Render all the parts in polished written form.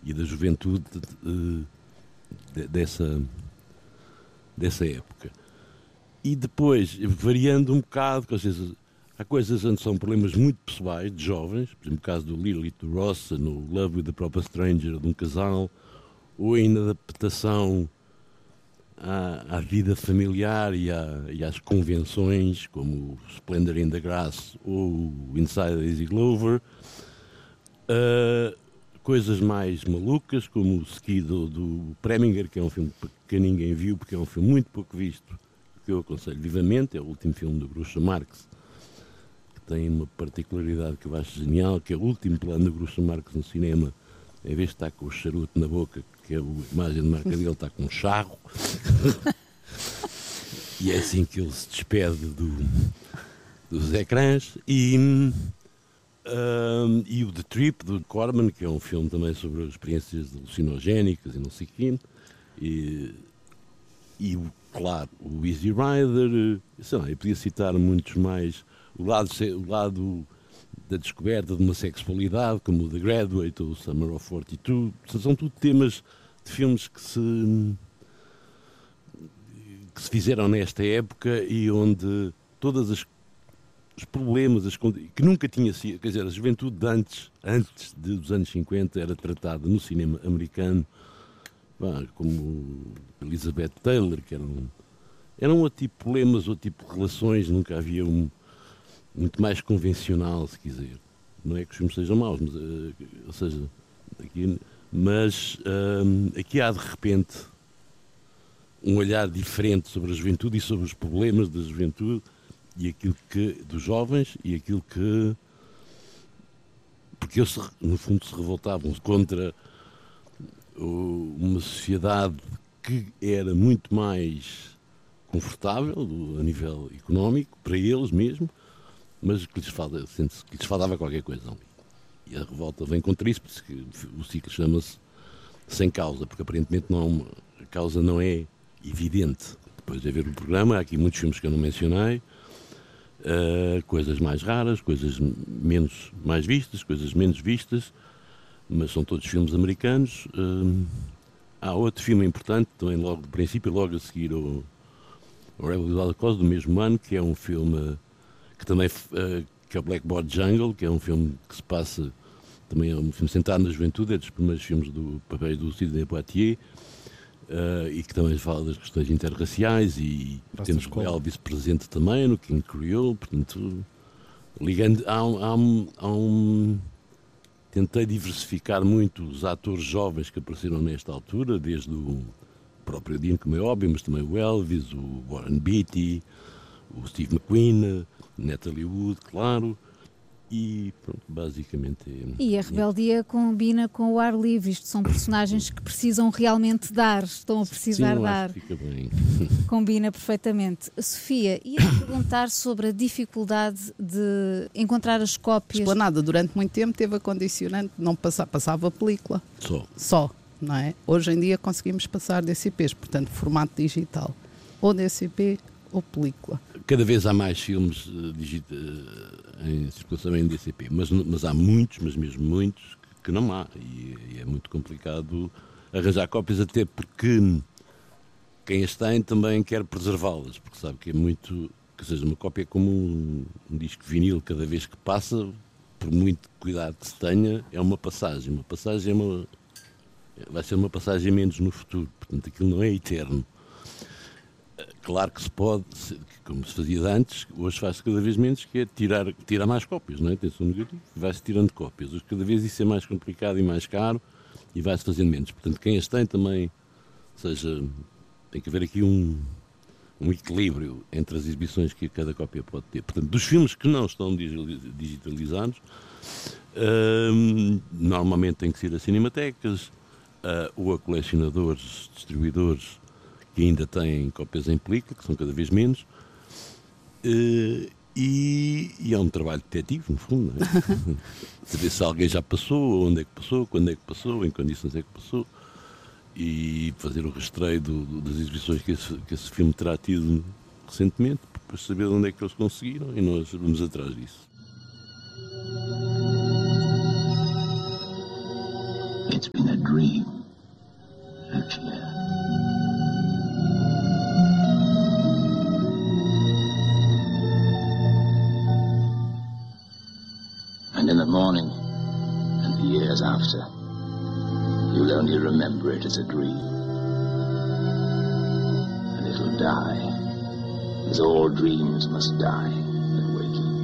e da juventude dessa época. E depois, variando um bocado, ou seja, há coisas onde são problemas muito pessoais, de jovens, por exemplo, o caso do Lilith Ross, no Love with the Proper Stranger, de um casal, ou em adaptação à vida familiar e às convenções, como Splendor in the Grass ou Inside Daisy Glover. Coisas mais malucas, como o Ski do Preminger, que é um filme que ninguém viu, porque é um filme muito pouco visto, que eu aconselho vivamente. É o último filme do Groucho Marx, que tem uma particularidade que eu acho genial, que é o último plano do Groucho Marx no cinema, em vez de estar com o charuto na boca, que é a imagem de marca dele, está com um charro. E é assim que ele se despede dos ecrãs. E o The Trip, do Corman, que é um filme também sobre experiências alucinogénicas e não sei o quê. E claro, o Easy Rider, sei lá, eu podia citar muitos mais. O lado da descoberta de uma sexualidade, como o The Graduate ou o Summer of 42. São tudo temas de filmes que se fizeram nesta época e onde todas os problemas que nunca tinha sido, quer dizer, a juventude de antes dos anos 50 era tratada no cinema americano, como Elizabeth Taylor, que eram outro tipo de problemas, outro tipo de relações, nunca havia muito mais convencional, se quiser. Não é que os filmes sejam maus, mas aqui há de repente um olhar diferente sobre a juventude e sobre os problemas da juventude e aquilo que dos jovens e aquilo que, porque eles no fundo se revoltavam contra uma sociedade que era muito mais confortável a nível económico para eles mesmo, mas que lhes faltava qualquer coisa ali. E a revolta vem contra isso, porque o ciclo chama-se Sem Causa, porque aparentemente a causa não é evidente. Depois de ver o programa, há aqui muitos filmes que eu não mencionei, coisas mais raras, coisas mais vistas, coisas menos vistas, mas são todos filmes americanos. Há outro filme importante, também logo de princípio, logo a seguir ao Rebel Without a Cause, do mesmo ano, que é um filme que também que é o Blackboard Jungle, que é um filme que se passa, também é um filme centrado na juventude, é dos primeiros filmes do papel do Sidney Poitier, e que também fala das questões interraciais, e temos o Elvis presente também no King Creole, portanto, ligando, tentei diversificar muito os atores jovens que apareceram nesta altura, desde o próprio Dean, como é óbvio, mas também o Elvis, o Warren Beatty, o Steve McQueen, Natalie Wood, claro, e pronto, basicamente E a rebeldia combina com o ar livre. Isto são personagens que precisam realmente estão a precisar dar. Acho que fica bem. Combina perfeitamente. Sofia, ia-te perguntar sobre a dificuldade de encontrar as cópias. Esplanada durante muito tempo teve a condicionante de não passava película. Só, não é? Hoje em dia conseguimos passar DCPs, portanto formato digital, ou DCP ou película. Cada vez há mais filmes em circulação em DCP, mas há muitos, mas mesmo muitos, que não há. E é muito complicado arranjar cópias, até porque quem as tem também quer preservá-las, porque sabe que é muito... Que seja, uma cópia é como um disco vinil, cada vez que passa, por muito cuidado que se tenha, é uma passagem. Uma passagem vai ser uma passagem menos no futuro, portanto aquilo não é eterno. Claro que se pode, como se fazia antes, hoje faz-se cada vez menos, que é tirar mais cópias, não é? Atenção negativa, vai-se tirando cópias. Hoje cada vez isso é mais complicado e mais caro e vai-se fazendo menos. Portanto, quem as tem também, tem que haver aqui um equilíbrio entre as exibições que cada cópia pode ter. Portanto, dos filmes que não estão digitalizados, normalmente tem que ser a cinematecas ou a colecionadores, distribuidores, que ainda têm cópias em película, que são cada vez menos, e é um trabalho detetivo, no fundo, não é? Saber se alguém já passou, onde é que passou, quando é que passou, em que condições é que passou, e fazer o rastreio das exibições que esse filme terá tido recentemente, para saber onde é que eles conseguiram, e nós vamos atrás disso. It's been a dream, Lucia. And in the morning, and the years after, you'll only remember it as a dream. And it'll die, as all dreams must die in waking.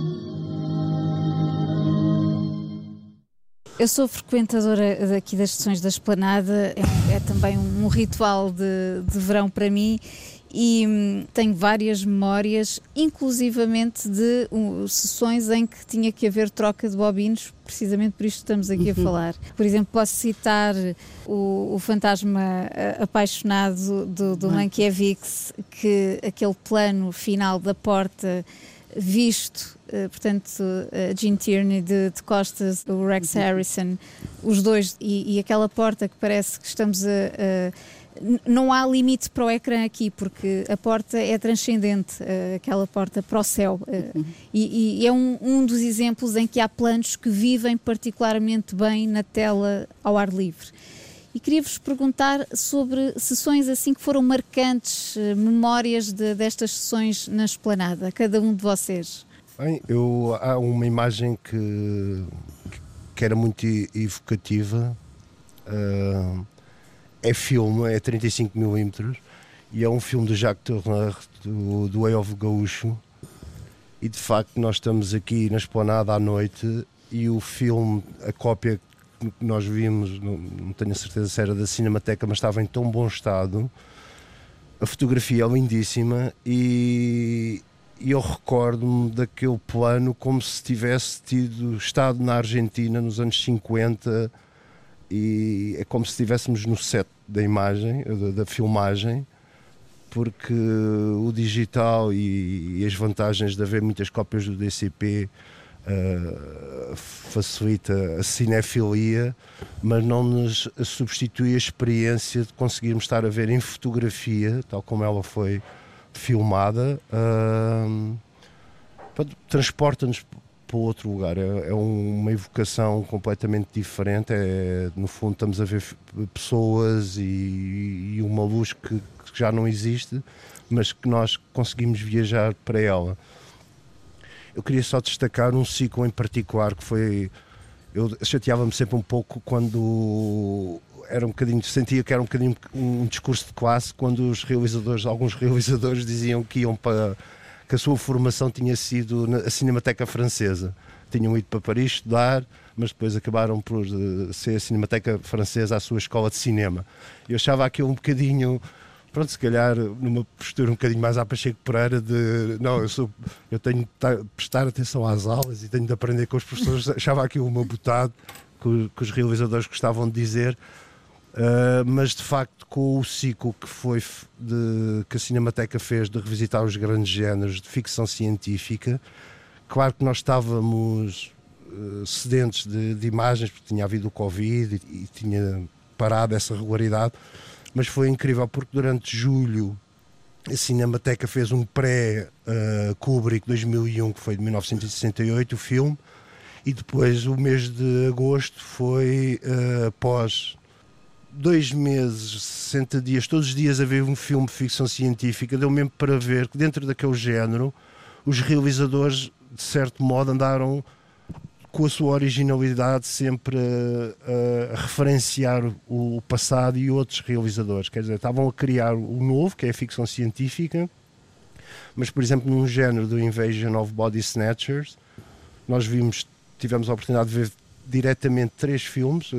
Eu sou frequentadora daqui das sessões da Esplanada, é também um ritual de verão para mim. E tenho várias memórias, inclusivamente de sessões em que tinha que haver troca de bobinos, precisamente por isto estamos aqui a falar. Por exemplo, posso citar o Fantasma Apaixonado do Mankiewicz, que aquele plano final da porta visto, portanto, Gene Tierney de costas, o Rex Harrison, os dois, e aquela porta que parece que estamos não há limite para o ecrã aqui, porque a porta é transcendente, aquela porta para o céu. E é um dos exemplos em que há planos que vivem particularmente bem na tela ao ar livre. E queria-vos perguntar sobre sessões assim que foram marcantes, memórias destas sessões na Esplanada, cada um de vocês. Bem, há uma imagem que era muito evocativa. É filme, é 35mm e é um filme de Jacques Tourneur, do Way of Gaúcho, e de facto nós estamos aqui na Esplanada à noite e o filme, a cópia que nós vimos, não tenho a certeza se era da Cinemateca, mas estava em tão bom estado, a fotografia é lindíssima e eu recordo-me daquele plano como se tivesse estado na Argentina nos anos 50. E é como se estivéssemos no set da imagem, da filmagem, porque o digital e as vantagens de haver muitas cópias do DCP facilita a cinefilia, mas não nos substitui a experiência de conseguirmos estar a ver em fotografia, tal como ela foi filmada, transporta-nos para outro lugar, é uma evocação completamente diferente, no fundo estamos a ver pessoas e uma luz que já não existe, mas que nós conseguimos viajar para ela. Eu queria só destacar um ciclo em particular que foi, eu chateava-me sempre um pouco quando sentia que era um bocadinho um discurso de classe, quando alguns realizadores diziam que iam para, que a sua formação tinha sido na Cinemateca Francesa. Tinham ido para Paris estudar, mas depois acabaram por ser a Cinemateca Francesa a sua escola de cinema. Eu achava aquilo um bocadinho, pronto, se calhar numa postura um bocadinho mais à Pacheco Pereira de, não, eu tenho de prestar atenção às aulas e tenho de aprender com os professores. Achava aquilo uma botada que os realizadores gostavam de dizer. Mas de facto com o ciclo que a Cinemateca fez de revisitar os grandes géneros de ficção científica, claro que nós estávamos sedentos de imagens, porque tinha havido o Covid e tinha parado essa regularidade, mas foi incrível porque durante julho a Cinemateca fez um pré-Kubrick 2001, que foi de 1968, o filme, e depois o mês de agosto foi após 2 meses, 60 dias, todos os dias a ver um filme de ficção científica, deu mesmo para ver que dentro daquele género os realizadores, de certo modo, andaram com a sua originalidade sempre a referenciar o passado e outros realizadores. Quer dizer, estavam a criar o novo, que é a ficção científica, mas, por exemplo, num género do Invasion of Body Snatchers, nós tivemos a oportunidade de ver diretamente 3 filmes,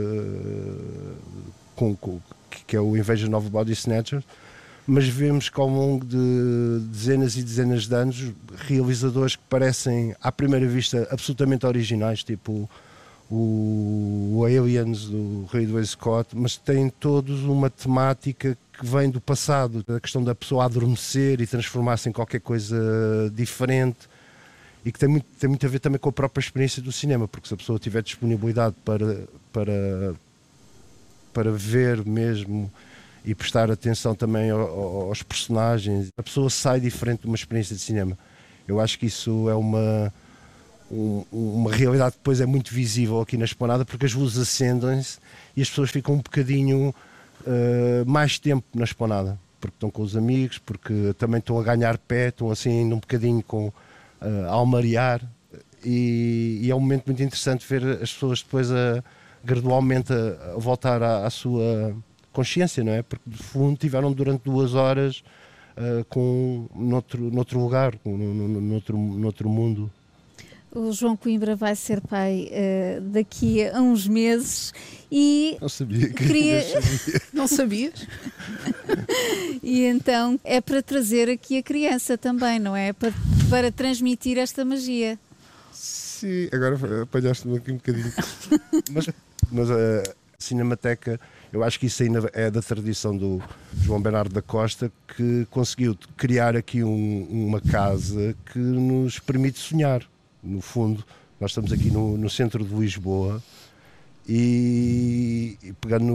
que é o Invasion of Body Snatchers, mas vemos que ao longo de dezenas e dezenas de anos realizadores que parecem à primeira vista absolutamente originais, tipo o Aliens do Ridley Scott, mas têm todos uma temática que vem do passado, a questão da pessoa adormecer e transformar-se em qualquer coisa diferente, e que tem muito a ver também com a própria experiência do cinema, porque se a pessoa tiver disponibilidade para ver mesmo e prestar atenção também aos personagens, a pessoa sai diferente de uma experiência de cinema. Eu acho que isso é uma realidade que depois é muito visível aqui na esplanada, porque as luzes acendem-se e as pessoas ficam um bocadinho mais tempo na esplanada, porque estão com os amigos, porque também estão a ganhar pé, estão assim ainda um bocadinho a almarear, e é um momento muito interessante ver as pessoas depois gradualmente a voltar à sua consciência, não é? Porque de fundo tiveram durante 2 horas noutro lugar, noutro mundo. O João Coimbra vai ser pai daqui a uns meses e... Não sabia. Não sabias? E então é para trazer aqui a criança também, não é? Para transmitir esta magia. Sim, agora apanhaste-me aqui um bocadinho. Mas a Cinemateca, eu acho que isso ainda é da tradição do João Bernardo da Costa, que conseguiu criar aqui uma casa que nos permite sonhar. No fundo, nós estamos aqui no centro de Lisboa e pegando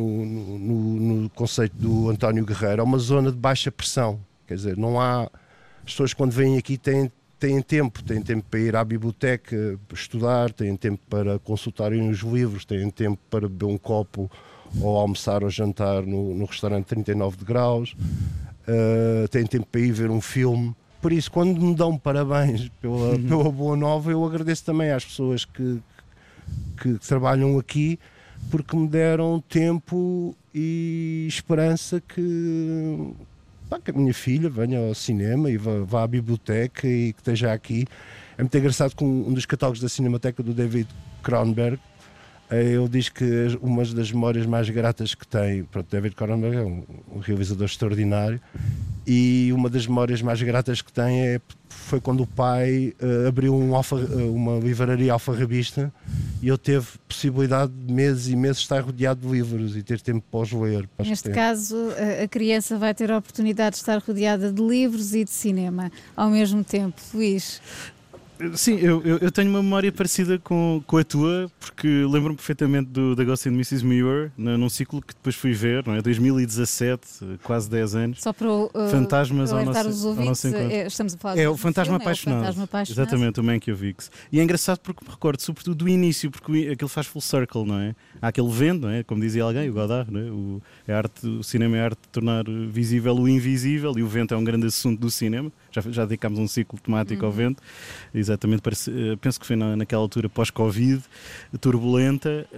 no conceito do António Guerreiro, é uma zona de baixa pressão. Quer dizer, não há... As pessoas quando vêm aqui têm tempo para ir à biblioteca, para estudar, têm tempo para consultarem os livros, têm tempo para beber um copo ou almoçar ou jantar no restaurante 39 graus, têm tempo para ir ver um filme. Por isso, quando me dão parabéns pela Boa Nova, eu agradeço também às pessoas que trabalham aqui, porque me deram tempo e esperança que a minha filha venha ao cinema e vá à biblioteca e que esteja aqui. É muito engraçado que um dos catálogos da Cinemateca do David Cronenberg, ele diz que uma das memórias mais gratas que tem, pronto, David Cronenberg é um realizador extraordinário, e uma das memórias mais gratas que tem foi quando o pai abriu uma livraria alfarrabista e ele teve possibilidade de meses e meses estar rodeado de livros e ter tempo para os ler. Neste caso, a criança vai ter a oportunidade de estar rodeada de livros e de cinema ao mesmo tempo. Luís? Sim, eu tenho uma memória parecida com a tua, porque lembro-me perfeitamente da Ghost and Mrs. Muir, num ciclo que depois fui ver, não é? 2017, quase 10 anos. Só para Fantasmas ao nosso encontro. Estamos a falar o Fantasma Apaixonado. Exatamente, o Mankiewicz. E é engraçado porque me recordo sobretudo do início, porque aquilo faz full circle, não é? Há aquele vento, não é? Como dizia alguém, o Godard, não é? O cinema é a arte de tornar visível o invisível, e o vento é um grande assunto do cinema. Já dedicámos um ciclo temático ao vento. Exatamente, penso que foi naquela altura pós-Covid, turbulenta,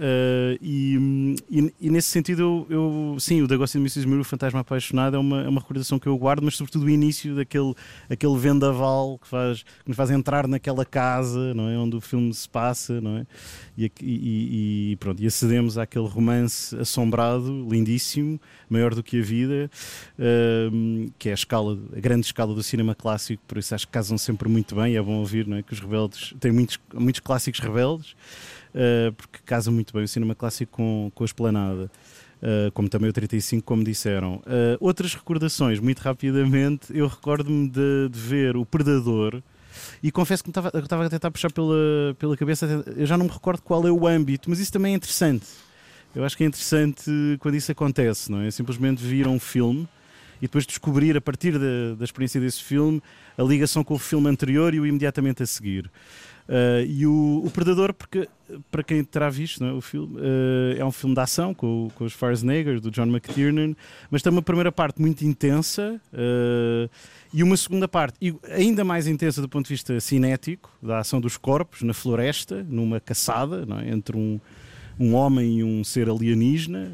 e nesse sentido sim, o da Ghost and Mrs. Muir, o Fantasma Apaixonado, é uma recordação que eu guardo, mas sobretudo o início daquele vendaval que nos faz entrar naquela casa, não é, onde o filme se passa, não é? E pronto, e acedemos àquele romance assombrado, lindíssimo, maior do que a vida, que é a grande escala do cinema clássico, por isso acho que casam sempre muito bem. É bom ouvir, não é, que os Rebeldes têm muitos clássicos rebeldes, porque casam muito bem o cinema clássico com a esplanada, como também o 35, como disseram. Outras recordações, muito rapidamente, eu recordo-me de ver O Predador. E confesso que estava a tentar puxar pela cabeça, eu já não me recordo qual é o âmbito, mas isso também é interessante. Eu acho que é interessante quando isso acontece, não é? Simplesmente vir a um filme e depois descobrir, a partir da experiência desse filme, a ligação com o filme anterior e o imediatamente a seguir. E o Predador, porque, para quem terá visto, não é, o filme, é um filme de ação com os Schwarzenegger, do John McTiernan, mas tem uma primeira parte muito intensa e uma segunda parte ainda mais intensa do ponto de vista cinético, da ação dos corpos na floresta, numa caçada, não é, entre um homem e um ser alienígena,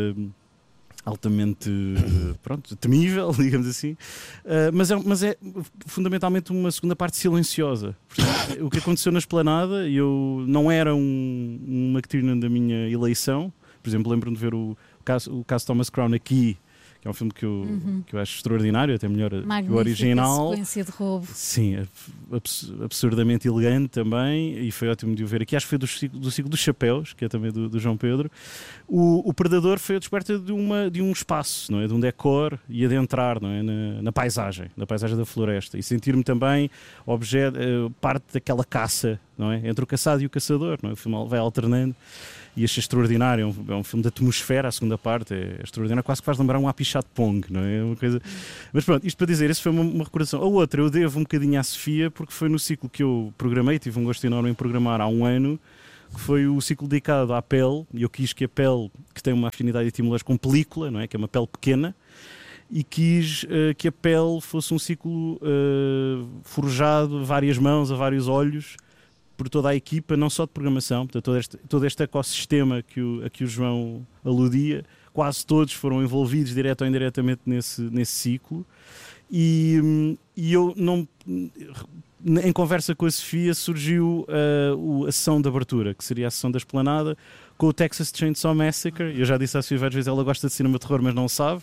altamente temível, digamos assim, mas é fundamentalmente uma segunda parte silenciosa. Portanto, o que aconteceu na esplanada, eu não era um McTiernan da minha eleição. Por exemplo, lembro-me de ver o caso Thomas Crown aqui, que é um filme que eu acho extraordinário, até melhor que o original. Sequência de roubo. Sim, absurdamente elegante também, e foi ótimo de o ver aqui. Acho que foi do ciclo dos Chapéus, que é também do João Pedro. O Predador foi a descoberta de um espaço, não é? De um decor, e adentrar, não é? na paisagem da floresta, e sentir-me também parte daquela caça não é? Entre o caçado e o caçador, não é? O filme vai alternando e achei extraordinário. É um filme de atmosfera, a segunda parte é extraordinário, quase que faz lembrar um Apichat Pong, não é? Uma coisa... Mas pronto, isto para dizer, essa foi uma recordação. A outra eu devo um bocadinho à Sofia, porque foi no ciclo que eu programei, tive um gosto enorme em programar há um ano, que foi o ciclo dedicado à pele, e eu quis que a pele, que tem uma afinidade etimológica com película, não é? Que é uma pele pequena, e quis que a pele fosse um ciclo forjado a várias mãos, a vários olhos, por toda a equipa, não só de programação, portanto, todo este ecossistema a que o João aludia, quase todos foram envolvidos direto ou indiretamente nesse ciclo, e eu não... Em conversa com a Sofia surgiu a sessão de abertura, que seria a sessão da Esplanada, com o Texas Chainsaw Massacre. Eu já disse à Sofia várias vezes, ela gosta de cinema de terror, mas não sabe.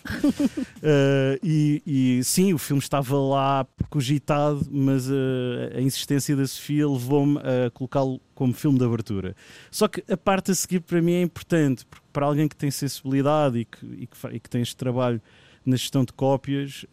E sim, o filme estava lá cogitado, mas a insistência da Sofia levou-me a colocá-lo como filme de abertura. Só que a parte a seguir para mim é importante, porque para alguém que tem sensibilidade e que tem este trabalho na gestão de cópias...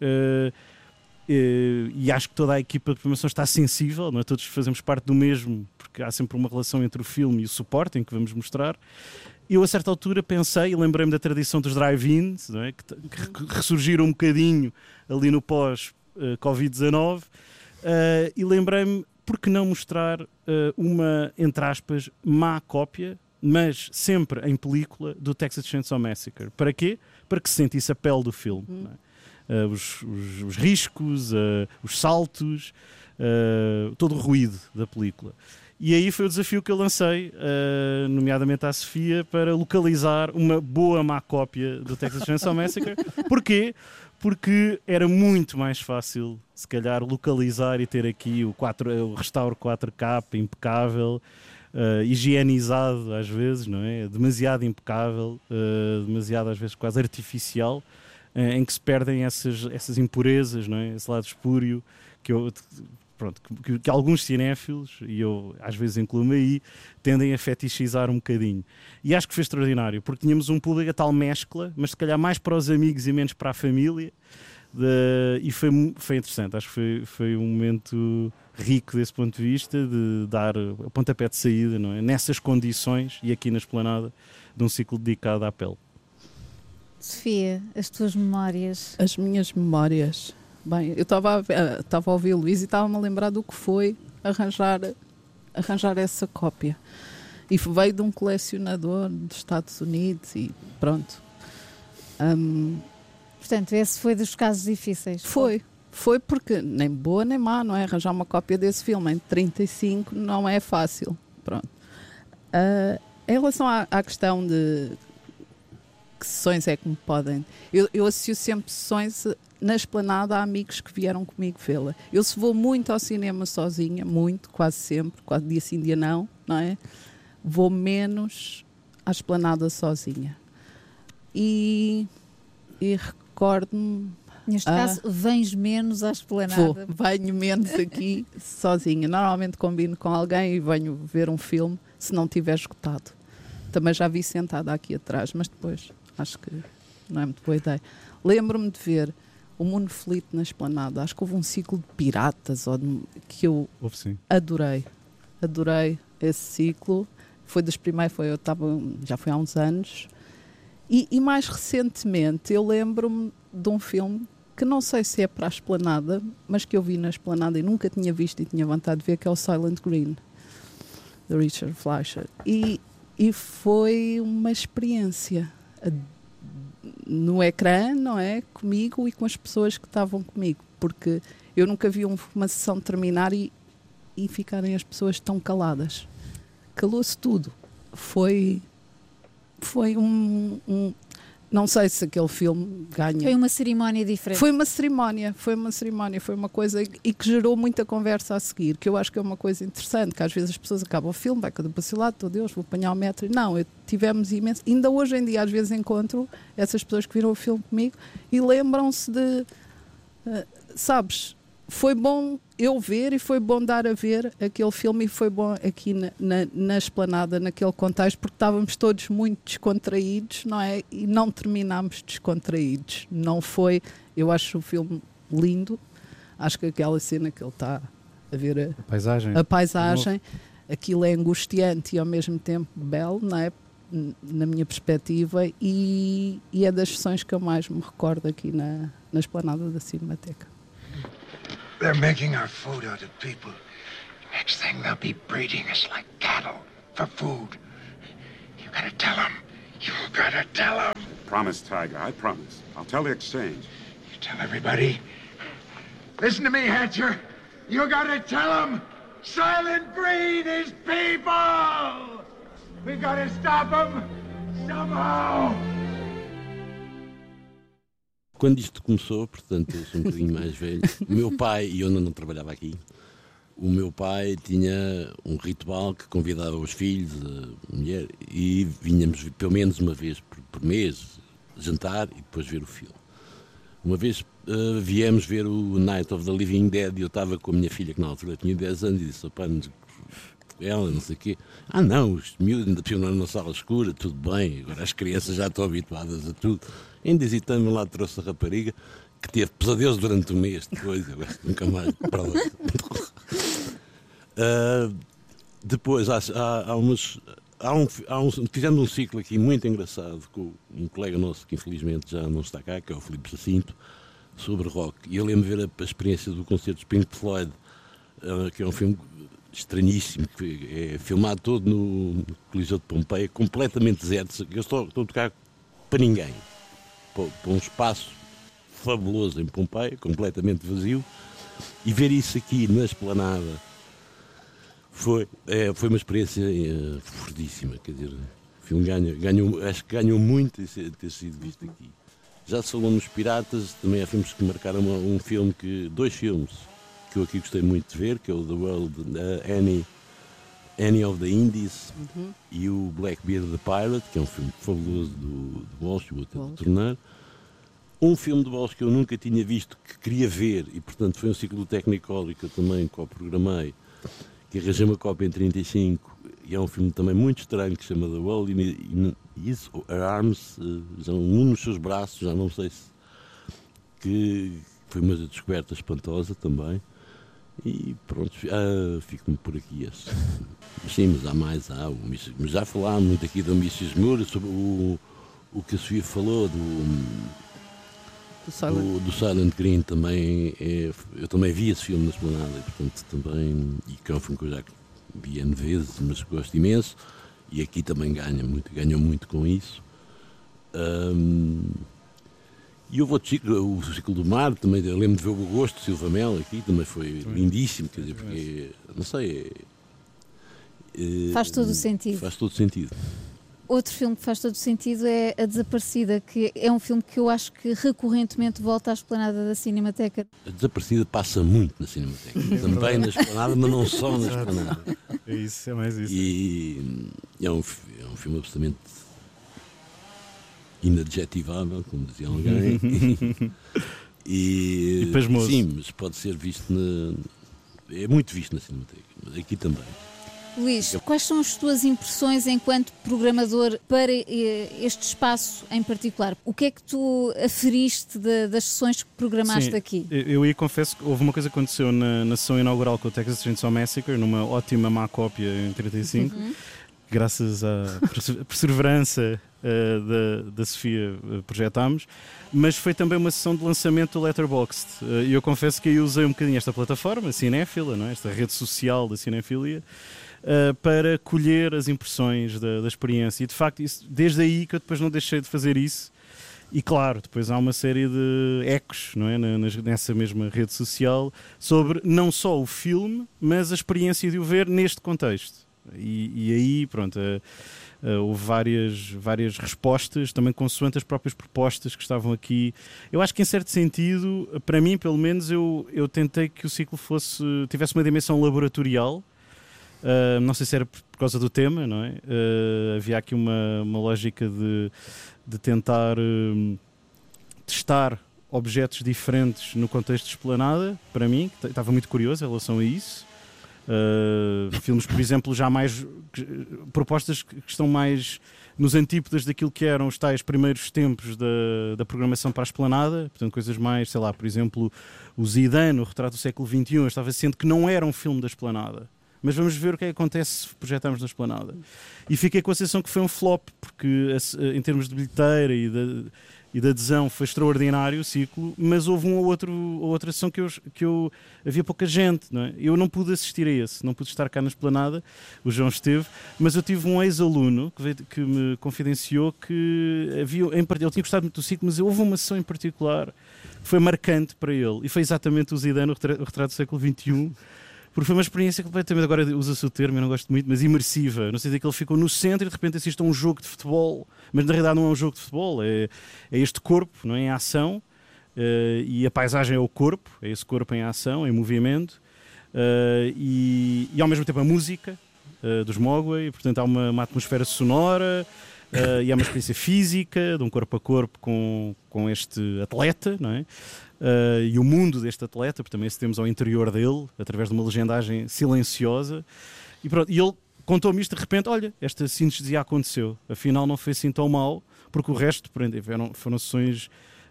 e acho que toda a equipa de programação está sensível, não é? Todos fazemos parte do mesmo, porque há sempre uma relação entre o filme e o suporte em que vamos mostrar. Eu a certa altura pensei, e lembrei-me da tradição dos drive-ins, não é? que ressurgiram um bocadinho ali no pós-Covid-19, e lembrei-me, por que não mostrar uma, entre aspas, má cópia, mas sempre em película, do Texas Chainsaw Massacre. Para quê? Para que se sentisse a pele do filme, não é? Os riscos, os saltos, todo o ruído da película. E aí foi o desafio que eu lancei, nomeadamente à Sofia, para localizar uma boa má cópia do Texas Chainsaw Massacre. Porquê? Porque era muito mais fácil, se calhar, localizar e ter aqui o restauro 4K impecável, higienizado às vezes, não é? Demasiado impecável, demasiado às vezes quase artificial, em que se perdem essas impurezas, não é? Esse lado espúrio que alguns cinéfilos, e eu às vezes incluo-me aí, tendem a fetichizar um bocadinho. E acho que foi extraordinário, porque tínhamos um público a tal mescla, mas se calhar mais para os amigos e menos para a família, e foi interessante. Acho que foi um momento rico desse ponto de vista, de dar o pontapé de saída, não é? Nessas condições, e aqui na Esplanada, de um ciclo dedicado à pele. Sofia, as tuas memórias? As minhas memórias. Bem, eu estava a ouvir o Luís e estava-me a lembrar do que foi arranjar essa cópia. E veio de um colecionador dos Estados Unidos e pronto. Portanto, esse foi dos casos difíceis? Foi porque nem boa nem má, não é? Arranjar uma cópia desse filme em 35 não é fácil. Pronto. Em relação à questão de que sessões é que me podem... Eu associo sempre sessões na Esplanada a amigos que vieram comigo vê-la. Eu se vou muito ao cinema sozinha, muito, quase sempre, quase dia sim, dia não é? Vou menos à Esplanada sozinha. E recordo-me... Neste caso, vens menos à Esplanada? Venho menos aqui sozinha. Normalmente combino com alguém e venho ver um filme, se não tiver esgotado. Também já vi sentada aqui atrás, mas depois acho que não é muito boa ideia. Lembro-me de ver o Moonfleet na Esplanada. Acho que houve um ciclo de piratas que eu adorei. Adorei esse ciclo. Foi dos primeiros, já foi há uns anos. E mais recentemente eu lembro-me de um filme que não sei se é para a Esplanada, mas que eu vi na Esplanada e nunca tinha visto e tinha vontade de ver, que é o Silent Green, de Richard Fleischer. E foi uma experiência no ecrã, não é? Comigo e com as pessoas que estavam comigo, porque eu nunca vi uma sessão terminar e ficarem as pessoas tão caladas. Calou-se tudo. Foi não sei se aquele filme ganha. Foi uma cerimónia diferente. Foi uma cerimónia, foi uma coisa e que gerou muita conversa a seguir, que eu acho que é uma coisa interessante, que às vezes as pessoas acabam o filme, vai cada um para o seu lado, oh Deus, vou apanhar o metro. Não, tivemos imenso. Ainda hoje em dia às vezes encontro essas pessoas que viram o filme comigo e lembram-se de, sabes, foi bom eu ver e foi bom dar a ver aquele filme e foi bom aqui na Esplanada, naquele contexto, porque estávamos todos muito descontraídos, não é? E não terminámos descontraídos. Não foi... Eu acho o filme lindo. Acho que aquela cena que ele está a ver... A paisagem. aquilo é angustiante e ao mesmo tempo belo, não é? Na minha perspectiva, e é das sessões que eu mais me recordo aqui na esplanada da Cinemateca. They're making our food out of people. Next thing they'll be breeding us like cattle for food. You gotta tell them. You gotta tell them. Promise, Tiger, I promise. I'll tell the exchange. You tell everybody. Listen to me, Hatcher. You gotta tell them. Silent Breed is people! We gotta stop them somehow! Quando isto começou, portanto, eu sou um bocadinho mais velho, o meu pai, e eu ainda não trabalhava aqui, o meu pai tinha um ritual que convidava os filhos, a mulher, e vinhamos pelo menos uma vez por mês jantar e depois ver o filme. Uma vez viemos ver o Night of the Living Dead e eu estava com a minha filha, que na altura tinha 10 anos, e disse, opa, ela, não sei o quê. Ah não, os miúdos ainda precisam numa sala escura, tudo bem, agora as crianças já estão habituadas a tudo. Ainda hesitando, lá trouxe a rapariga, que teve pesadelos durante um mês depois, eu acho que nunca mais para lá. Depois fizemos um ciclo aqui muito engraçado com um colega nosso que infelizmente já não está cá, que é o Filipe Jacinto, sobre rock. E eu lembro de ver a experiência do concerto de Pink Floyd, que é um filme estranhíssimo, que é filmado todo no Coliseu de Pompeia, completamente deserto. Eu estou a tocar para ninguém, para um espaço fabuloso em Pompeia, completamente vazio, e ver isso aqui na esplanada foi uma experiência fortíssima. Quer dizer, o filme acho que ganhou muito ter sido visto aqui. Já se falou nos Piratas, também há filmes que marcaram dois filmes que eu aqui gostei muito de ver, que é o The World, Annie of the Indies, e o Blackbeard the Pirate, que é um filme fabuloso do Walsh, vou ter de tornar. Um filme de Walsh que eu nunca tinha visto, que queria ver, e portanto foi um ciclo do Technicolor que eu também co-programei, que arranjei uma cópia em 35, e é um filme também muito estranho, que se chama The World in His Arms, um nos seus braços, já não sei se... que foi uma descoberta espantosa também. E pronto, fico-me por aqui esse. Mas sim, mas há mais, mas já falámos muito aqui do Mrs. Moore, sobre o que a Sofia falou do Silent Green também. Eu também vi esse filme na esplanada, e portanto também, e que é um filme que eu já vi N vezes, mas gosto imenso, e aqui também ganham muito com isso. E houve outro ciclo, o Ciclo do Mar, também eu lembro de ver o Agosto de Silva Mel aqui, também foi lindíssimo, quer dizer, porque, não sei... faz todo o sentido. Faz todo o sentido. Outro filme que faz todo o sentido é A Desaparecida, que é um filme que eu acho que recorrentemente volta à esplanada da Cinemateca. A Desaparecida passa muito na Cinemateca, também na esplanada, mas não só na esplanada. É isso, é mais isso. E é um filme absolutamente inadjetivável, como dizia alguém. E sim, mas pode ser visto é muito visto na Cinemateca, mas aqui também. Luís, quais são as tuas impressões enquanto programador para este espaço em particular? O que é que tu aferiste das sessões que programaste aqui? Eu aí confesso que houve uma coisa que aconteceu na sessão inaugural com o Texas Chainsaw Massacre, numa ótima má cópia em 35, graças à perseverança da Sofia projetámos, mas foi também uma sessão de lançamento do Letterboxd, e eu confesso que aí usei um bocadinho esta plataforma, a cinéfila, não é? Esta rede social da cinefilia, para colher as impressões da experiência, e de facto desde aí que eu depois não deixei de fazer isso. E claro, depois há uma série de ecos, não é? Nessa mesma rede social, sobre não só o filme, mas a experiência de o ver neste contexto. E aí, pronto, houve várias respostas, também consoante as próprias propostas que estavam aqui. Eu acho que, em certo sentido, para mim, pelo menos, eu tentei que o ciclo tivesse uma dimensão laboratorial. Não sei se era por causa do tema, não é? Havia aqui uma lógica de tentar testar objetos diferentes no contexto de esplanada, para mim, que estava muito curioso em relação a isso. Filmes, por exemplo, já mais propostas que estão mais nos antípodas daquilo que eram os tais primeiros tempos da programação para a esplanada, portanto coisas mais, sei lá, por exemplo, o Zidane, o Retrato do Século XXI, eu estava sendo que não era um filme da esplanada, mas vamos ver o que é que acontece se projetarmos na Esplanada. E fiquei com a sensação que foi um flop, porque em termos de bilheteira e de adesão foi extraordinário o ciclo, mas houve outra sessão que eu havia pouca gente, não é? Eu não pude assistir a esse, não pude estar cá na Esplanada, o João esteve, mas eu tive um ex-aluno que me confidenciou que ele tinha gostado muito do ciclo, mas houve uma sessão em particular que foi marcante para ele, e foi exatamente o Zidane, o retrato do século XXI, porque foi uma experiência completamente, agora usa-se o termo, eu não gosto muito, mas imersiva, no sentido que ele ficou no centro e de repente assiste a um jogo de futebol, mas na realidade não é um jogo de futebol, é este corpo, não é, em ação, e a paisagem é o corpo, é esse corpo em ação, em movimento, e ao mesmo tempo a música dos Mogwai, portanto há uma atmosfera sonora, e há uma experiência física de um corpo a corpo com este atleta, não é? E o mundo deste atleta, porque também assistimos ao interior dele, através de uma legendagem silenciosa. E pronto, e ele contou-me isto de repente, olha, esta sinestesia aconteceu, afinal não foi assim tão mal, porque o resto foram sessões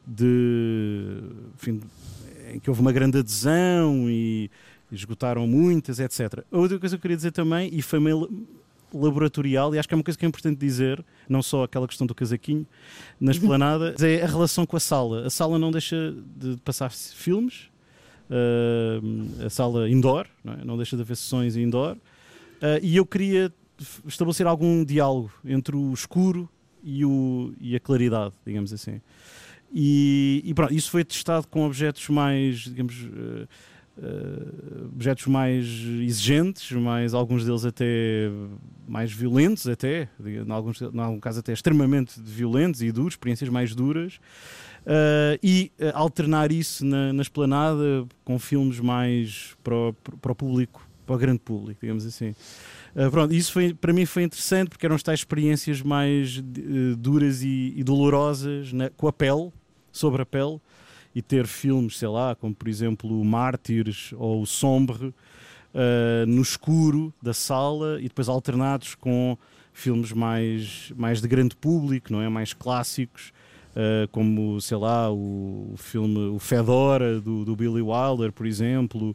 em que houve uma grande adesão e esgotaram muitas, etc. A outra coisa que eu queria dizer também, e foi meio laboratorial, e acho que é uma coisa que é importante dizer, não só aquela questão do casaquinho na Esplanada, é a relação com a sala. A sala não deixa de passar filmes, a sala indoor, não deixa de haver sessões indoor, e eu queria estabelecer algum diálogo entre o escuro e a claridade, digamos assim. E pronto, isso foi testado com objetos mais, digamos, objetos mais exigentes, alguns deles até mais violentos, em algum caso até extremamente violentos e duros, experiências mais duras, e alternar isso na Esplanada com filmes mais para o público, para o grande público, digamos assim. Pronto, isso para mim foi interessante, porque eram estas experiências mais duras e dolorosas com a pele, sobre a pele, e ter filmes, sei lá, como por exemplo o Mártires ou o Sombre, no escuro da sala, e depois alternados com filmes mais de grande público, não é? Mais clássicos, como, sei lá, o filme O Fedora, do Billy Wilder, por exemplo,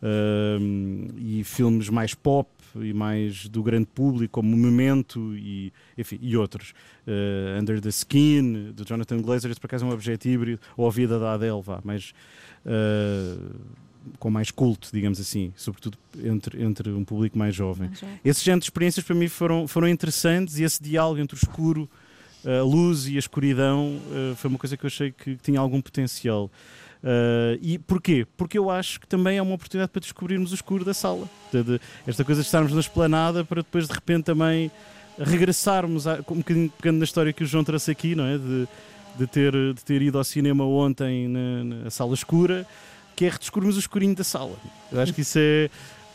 e filmes mais pop e mais do grande público, como Memento e outros. Under the Skin, do Jonathan Glazer, esse por acaso é um objeto híbrido, ou A Vida da Adele, com mais culto, digamos assim, sobretudo entre um público mais jovem. Esse género de experiências para mim foram interessantes, e esse diálogo entre o escuro, a luz e a escuridão foi uma coisa que eu achei que tinha algum potencial. E porquê? Porque eu acho que também é uma oportunidade para descobrirmos o escuro da sala. Esta coisa de estarmos na Esplanada para depois de repente também regressarmos um bocadinho pegando na história que o João trouxe aqui, não é? De ter ido ao cinema ontem na sala escura, que é redescobrirmos o escurinho da sala. Eu acho que isso é...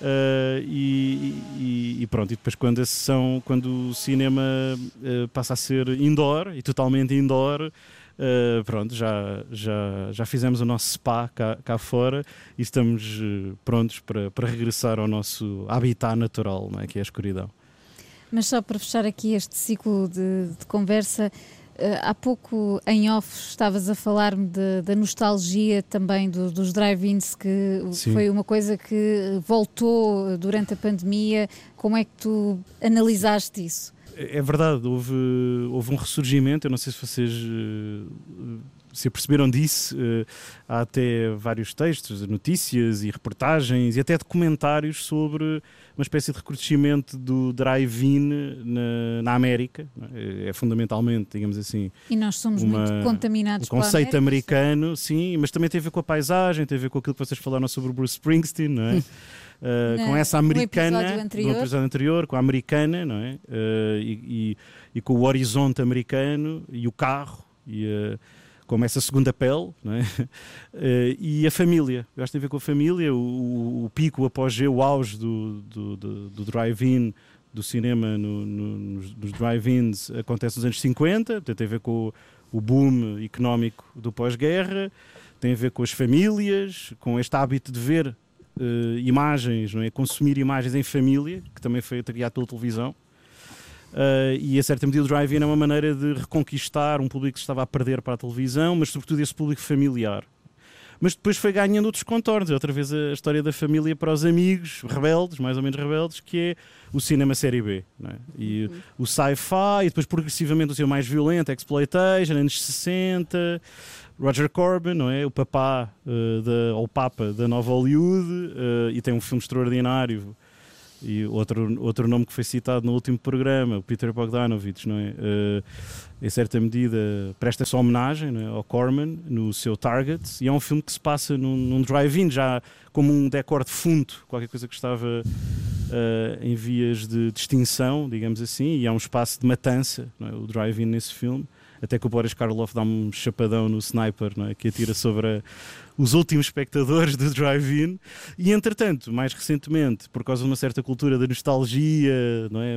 e pronto, e depois quando o cinema passa a ser indoor, e totalmente indoor, pronto, já fizemos o nosso spa cá fora, e estamos prontos para regressar ao nosso habitat natural, não é? Que é a escuridão. Mas só para fechar aqui este ciclo de conversa, há pouco em off estavas a falar-me da nostalgia também dos drive-ins, que Sim. Foi uma coisa que voltou durante a pandemia. Como é que tu analisaste isso? É verdade, houve um ressurgimento. Eu não sei se vocês se aperceberam disso. Há até vários textos, notícias e reportagens e até documentários sobre uma espécie de recrudescimento do drive-in na América. É fundamentalmente, digamos assim, e nós somos muito contaminados pelo conceito americano, sim, mas também tem a ver com a paisagem, tem a ver com aquilo que vocês falaram sobre o Bruce Springsteen, não é? Com essa americana, no episódio anterior, com a americana, não é? E com o horizonte americano e o carro, como essa segunda pele, não é? E a família. Eu acho que tem a ver com a família, o pico, o apogeu, o auge do drive-in, do cinema nos drive-ins acontece nos anos 50, portanto, tem a ver com o boom económico do pós-guerra, tem a ver com as famílias, com este hábito de ver imagens, não é? Consumir imagens em família, que também foi criado pela televisão. E a certa medida o drive-in é uma maneira de reconquistar um público que estava a perder para a televisão, mas sobretudo esse público familiar. mas depois foi ganhando outros contornos. Outra vez a história da família para os amigos rebeldes, mais ou menos rebeldes, que é o cinema série B, não é? E o sci-fi, e depois progressivamente o seu mais violento, exploitation, anos 60, Roger Corman, não é? O papá, ou papa da nova Hollywood, e tem um filme extraordinário. E outro nome que foi citado no último programa, o Peter Bogdanovich, não é? Em certa medida presta-se homenagem, não é, ao Corman no seu Target, e é um filme que se passa num drive-in, já como um decor de fundo, qualquer coisa que estava em vias de extinção, digamos assim, e há um espaço de matança, não é? O drive-in nesse filme, até que o Boris Karloff dá um chapadão no sniper, não é? Que atira sobre os últimos espectadores do drive-in. E entretanto, mais recentemente, por causa de uma certa cultura da nostalgia, não é?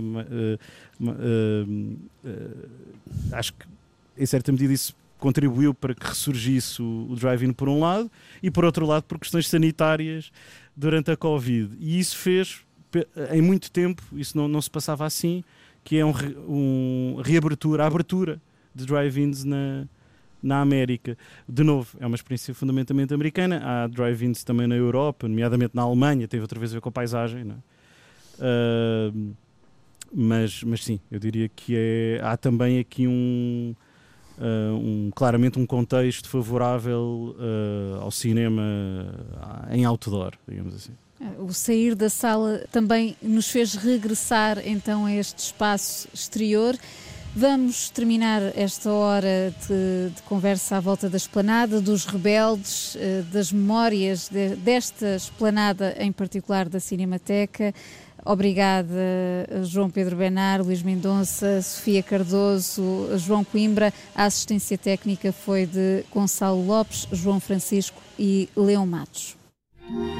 Acho que em certa medida isso contribuiu para que ressurgisse o drive-in por um lado, e por outro lado por questões sanitárias durante a Covid. E isso fez, em muito tempo, isso não se passava assim, que é a abertura de drive-ins na América. De novo, é uma experiência fundamentalmente americana. Há drive-ins também na Europa, nomeadamente na Alemanha, teve outra vez a ver com a paisagem, não é? Mas sim, eu diria que há também aqui claramente um contexto favorável ao cinema em outdoor, digamos assim. O sair da sala também nos fez regressar então a este espaço exterior. Vamos terminar esta hora de conversa à volta da esplanada, dos rebeldes, das memórias desta esplanada, em particular da Cinemateca. Obrigada, João Pedro Benar, Luís Mendonça, Sofia Cardoso, João Coimbra. A assistência técnica foi de Gonçalo Lopes, João Francisco e Leão Matos.